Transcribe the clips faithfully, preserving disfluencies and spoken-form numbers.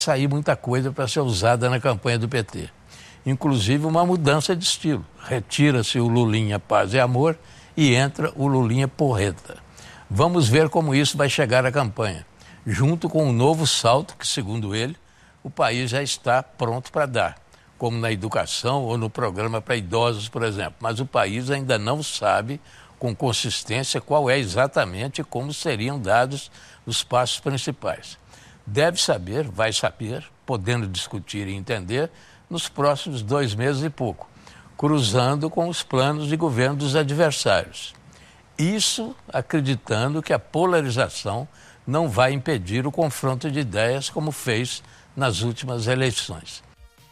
sair muita coisa para ser usada na campanha do P T. Inclusive uma mudança de estilo. Retira-se o Lulinha Paz e Amor e entra o Lulinha Porreta. Vamos ver como isso vai chegar à campanha, junto com um novo salto que, segundo ele, o país já está pronto para dar, como na educação ou no programa para idosos, por exemplo. Mas o país ainda não sabe com consistência qual é exatamente como seriam dados os passos principais. Deve saber, vai saber, podendo discutir e entender, nos próximos dois meses e pouco, cruzando com os planos de governo dos adversários. Isso acreditando que a polarização não vai impedir o confronto de ideias como fez nas últimas eleições.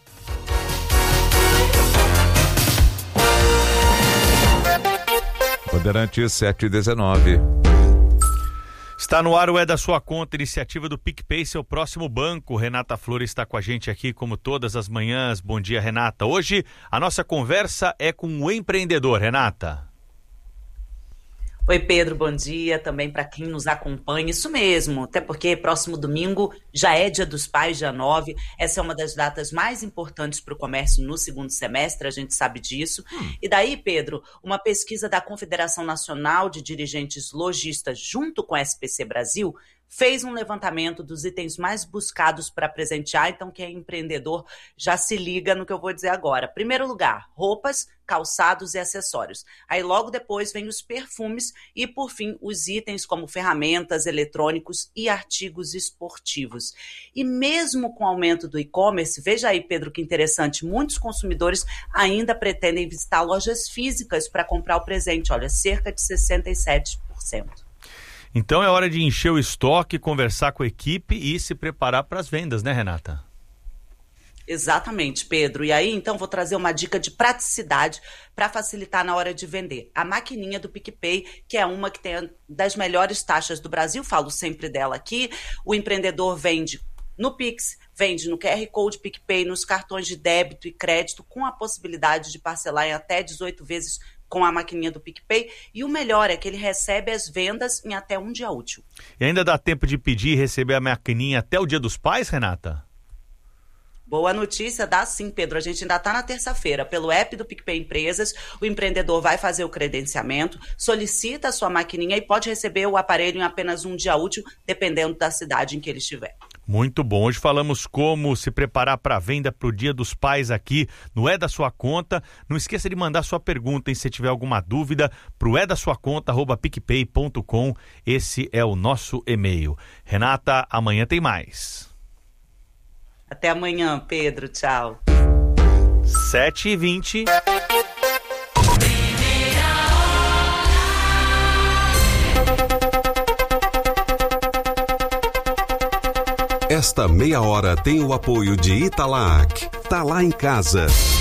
Bandeirantes sete e dezenove. Está no ar o É da Sua Conta, iniciativa do PicPay, seu próximo banco. Renata Flores está com a gente aqui como todas as manhãs. Bom dia, Renata. Hoje a nossa conversa é com um empreendedor, Renata. Oi, Pedro, bom dia também para quem nos acompanha. Isso mesmo, até porque próximo domingo já é Dia dos Pais, dia nove. Essa é uma das datas mais importantes para o comércio no segundo semestre, a gente sabe disso. Hum. E daí, Pedro, uma pesquisa da Confederação Nacional de Dirigentes Lojistas junto com a S P C Brasil fez um levantamento dos itens mais buscados para presentear, então quem é empreendedor já se liga no que eu vou dizer agora. Primeiro lugar, roupas, calçados e acessórios. Aí logo depois vem os perfumes e, por fim, os itens como ferramentas, eletrônicos e artigos esportivos. E mesmo com o aumento do e-commerce, veja aí, Pedro, que interessante, muitos consumidores ainda pretendem visitar lojas físicas para comprar o presente, olha, cerca de sessenta e sete por cento. Então é hora de encher o estoque, conversar com a equipe e se preparar para as vendas, né, Renata? Exatamente, Pedro. E aí, então, vou trazer uma dica de praticidade para facilitar na hora de vender. A maquininha do PicPay, que é uma que tem das melhores taxas do Brasil, falo sempre dela aqui. O empreendedor vende no Pix, vende no Q R Code PicPay, nos cartões de débito e crédito, com a possibilidade de parcelar em até dezoito vezes com a maquininha do PicPay, e o melhor é que ele recebe as vendas em até um dia útil. E ainda dá tempo de pedir e receber a maquininha até o Dia dos Pais, Renata? Boa notícia, dá sim, Pedro. A gente ainda está na terça-feira. Pelo app do PicPay Empresas, o empreendedor vai fazer o credenciamento, solicita a sua maquininha e pode receber o aparelho em apenas um dia útil, dependendo da cidade em que ele estiver. Muito bom. Hoje falamos como se preparar para a venda para o Dia dos Pais aqui no É da Sua Conta. Não esqueça de mandar sua pergunta, hein, se tiver alguma dúvida, para o é da sua conta arroba picpay ponto com. Esse é o nosso e-mail. Renata, amanhã tem mais. Até amanhã, Pedro. Tchau. sete e vinte. Esta meia hora tem o apoio de Italac. Tá lá em casa.